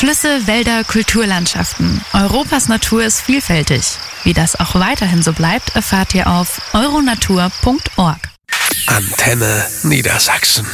Flüsse, Wälder, Kulturlandschaften. Europas Natur ist vielfältig. Wie das auch weiterhin so bleibt, erfahrt ihr auf euronatur.org. Antenne Niedersachsen.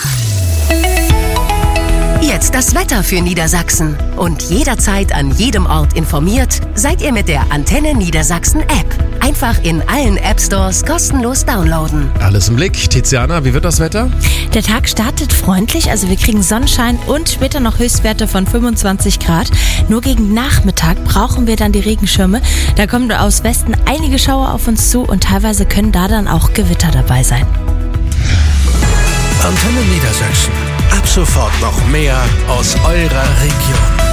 Jetzt das Wetter für Niedersachsen. Und jederzeit an jedem Ort informiert seid ihr mit der Antenne Niedersachsen App. Einfach in allen App-Stores kostenlos downloaden. Alles im Blick. Tiziana, wie wird das Wetter? Der Tag startet freundlich, also wir kriegen Sonnenschein und später noch Höchstwerte von 25 Grad. Nur gegen Nachmittag brauchen wir dann die Regenschirme. Da kommen aus Westen einige Schauer auf uns zu und teilweise können da dann auch Gewitter dabei sein. Antenne Niedersachsen. Ab sofort noch mehr aus eurer Region.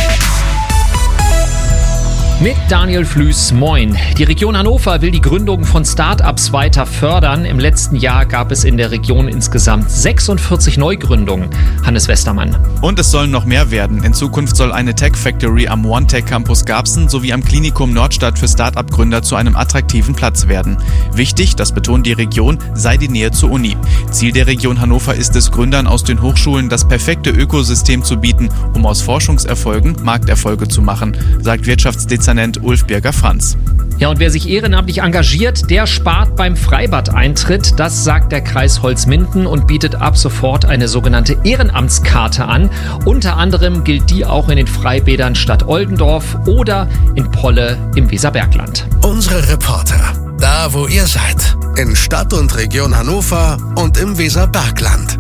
Mit Daniel Flüß, moin. Die Region Hannover will die Gründung von Start-ups weiter fördern. Im letzten Jahr gab es in der Region insgesamt 46 Neugründungen. Hannes Westermann. Und es sollen noch mehr werden. In Zukunft soll eine Tech Factory am OneTech Campus Garbsen sowie am Klinikum Nordstadt für Start-up-Gründer zu einem attraktiven Platz werden. Wichtig, das betont die Region, sei die Nähe zur Uni. Ziel der Region Hannover ist es, Gründern aus den Hochschulen das perfekte Ökosystem zu bieten, um aus Forschungserfolgen Markterfolge zu machen, sagt Wirtschaftsdezernent Ulf Birger-Franz. Ja, und wer sich ehrenamtlich engagiert, der spart beim Freibad-Eintritt. Das sagt der Kreis Holzminden und bietet ab sofort eine sogenannte Ehrenamtskarte an. Unter anderem gilt die auch in den Freibädern Stadt Oldendorf oder in Polle im Weserbergland. Unsere Reporter, da wo ihr seid. In Stadt und Region Hannover und im Weserbergland.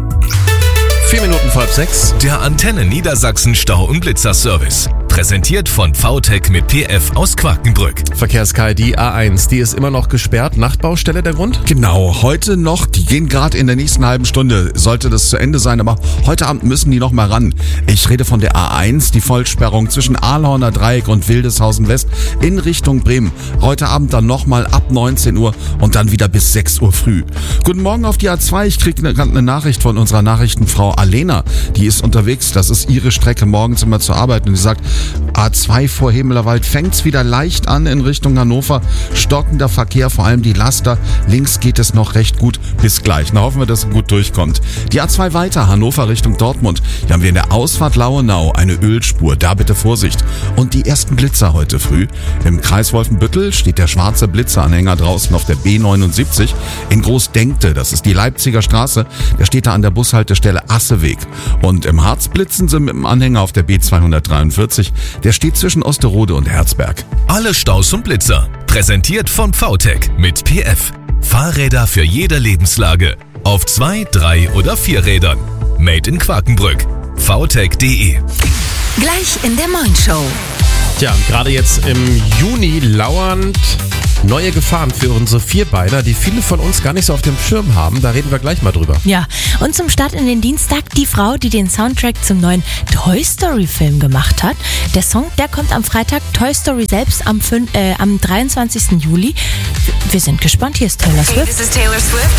5:04. Der Antenne Niedersachsen Stau- und Blitzerservice. Präsentiert von VTech mit PF aus Quakenbrück. Verkehrs-Kai, die A1, die ist immer noch gesperrt. Nachtbaustelle der Grund? Genau, heute noch. Die gehen gerade in der nächsten halben Stunde. Sollte das zu Ende sein, aber heute Abend müssen die noch mal ran. Ich rede von der A1, die Vollsperrung zwischen Ahlhorner Dreieck und Wildeshausen West in Richtung Bremen. Heute Abend dann nochmal ab 19 Uhr und dann wieder bis 6 Uhr früh. Guten Morgen auf die A2. Ich kriege gerade eine Nachricht von unserer Nachrichtenfrau Alena. Die ist unterwegs. Das ist ihre Strecke morgens immer zur Arbeit. Und sie sagt, A2 vor Hemelerwald fängt's wieder leicht an in Richtung Hannover. Stockender Verkehr, vor allem die Laster. Links geht es noch recht gut. Bis gleich. Na, hoffen wir, dass es gut durchkommt. Die A2 weiter, Hannover Richtung Dortmund. Hier haben wir in der Ausfahrt Lauenau eine Ölspur. Da bitte Vorsicht. Und die ersten Blitzer heute früh. Im Kreis Wolfenbüttel steht der schwarze Blitzeranhänger draußen auf der B79. In Großdenkte, das ist die Leipziger Straße. Der steht da an der Bushaltestelle Asseweg. Und im Harz blitzen sie mit dem Anhänger auf der B243. Der steht zwischen Osterode und Herzberg. Alle Staus und Blitzer. Präsentiert von VTech mit PF. Fahrräder für jede Lebenslage. Auf 2, 3 oder 4 Rädern. Made in Quakenbrück. VTech.de. Gleich in der Morning-Show. Tja, gerade jetzt im Juni lauernd neue Gefahren für unsere Vierbeiner, die viele von uns gar nicht so auf dem Schirm haben. Da reden wir gleich mal drüber. Ja, und zum Start in den Dienstag die Frau, die den Soundtrack zum neuen Toy Story Film gemacht hat. Der Song, der kommt am Freitag, Toy Story selbst am 23. Juli. Wir sind gespannt. Hier ist Taylor Swift. Hey, this is Taylor Swift.